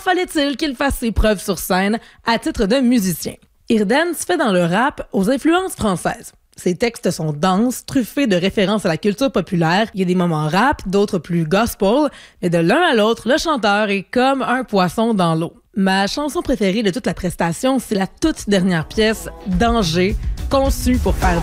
fallait-il qu'il fasse ses preuves sur scène à titre de musicien. Eardance fait dans le rap aux influences françaises. Ses textes sont denses, truffés de références à la culture populaire. Il y a des moments rap, d'autres plus gospel, mais de l'un à l'autre, le chanteur est comme un poisson dans l'eau. Ma chanson préférée de toute la prestation, c'est la toute dernière pièce, Danger, conçue pour faire